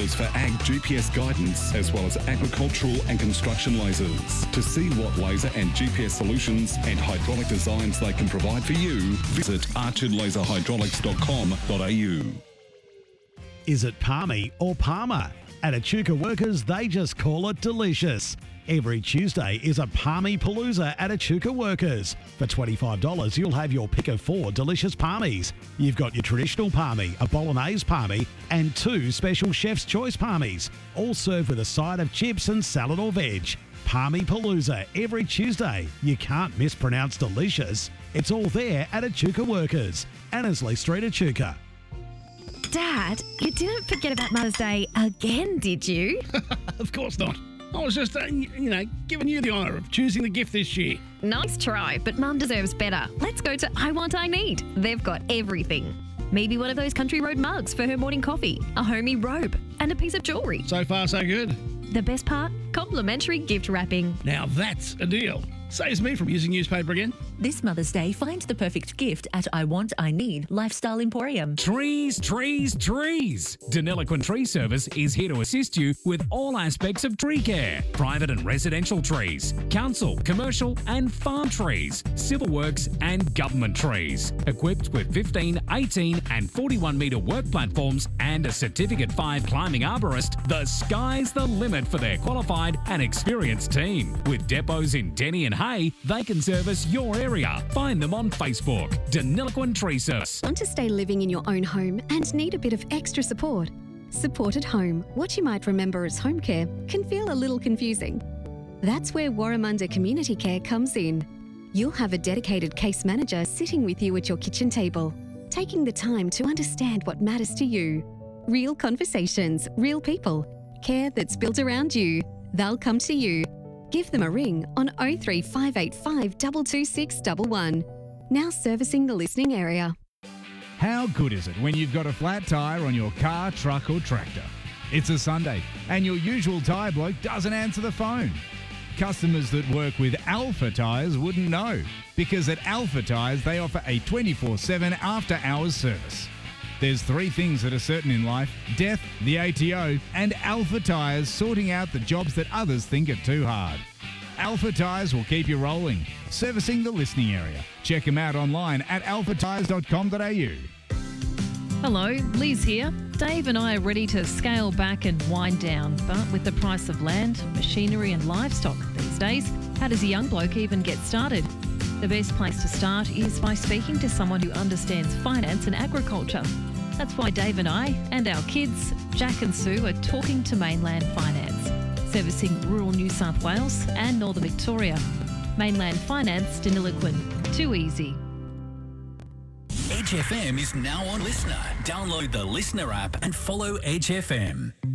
dealers for ag GPS guidance, as well as agricultural and construction lasers. To see what laser and GPS solutions and hydraulic designs they can provide for you, visit archardlaserhydraulics.com.au. Is it Palmy or Palmer? At Echuca Workers, they just call it delicious. Every Tuesday is a Palmy Palooza at Echuca Workers. For $25, you'll have your pick of 4 delicious palmies. You've got your traditional palmy, a bolognese palmy, and 2 special Chef's Choice palmies, all served with a side of chips and salad or veg. Palmy Palooza every Tuesday. You can't mispronounce delicious. It's all there at Echuca Workers, Annesley Street, Echuca. Dad, you didn't forget about Mother's Day again, did you? Of course not. I was just, giving you the honour of choosing the gift this year. Nice try, but Mum deserves better. Let's go to I Want I Need. They've got everything. Maybe one of those Country Road mugs for her morning coffee, a homey robe, and a piece of jewellery. So far, so good. The best part? Complimentary gift wrapping. Now that's a deal. Saves me from using newspaper again. This Mother's Day, find the perfect gift at I Want I Need Lifestyle Emporium. Trees, trees, trees. Deniliquin Tree Service is here to assist you with all aspects of tree care. Private and residential trees, council, commercial and farm trees, civil works and government trees. Equipped with 15, 18 and 41 metre work platforms and a Certificate 5 climbing arborist, the sky's the limit for their qualified and experienced team. With depots in Denny and Hay, they can service your area. Find them on Facebook. Deniliquin Tree Service. Want to stay living in your own home and need a bit of extra support? Support at Home, what you might remember as home care, can feel a little confusing. That's where Warramunda Community Care comes in. You'll have a dedicated case manager sitting with you at your kitchen table, taking the time to understand what matters to you. Real conversations, real people, care that's built around you. They'll come to you. Give them a ring on 03585 22611. Now servicing the listening area. How good is it when you've got a flat tyre on your car, truck or tractor? It's a Sunday and your usual tyre bloke doesn't answer the phone. Customers that work with Alpha Tyres wouldn't know, because at Alpha Tyres they offer a 24/7 after-hours service. There's 3 things that are certain in life: death, the ATO, and Alpha Tyres sorting out the jobs that others think are too hard. Alpha Tyres will keep you rolling, servicing the listening area. Check them out online at alphatyres.com.au. Hello, Liz here. Dave and I are ready to scale back and wind down, but with the price of land, machinery and livestock these days, how does a young bloke even get started? The best place to start is by speaking to someone who understands finance and agriculture. That's why Dave and I and our kids, Jack and Sue, are talking to Mainland Finance, servicing rural New South Wales and Northern Victoria. Mainland Finance, Deniliquin. Too easy. Edge FM is now on Listener. Download the Listener app and follow Edge FM.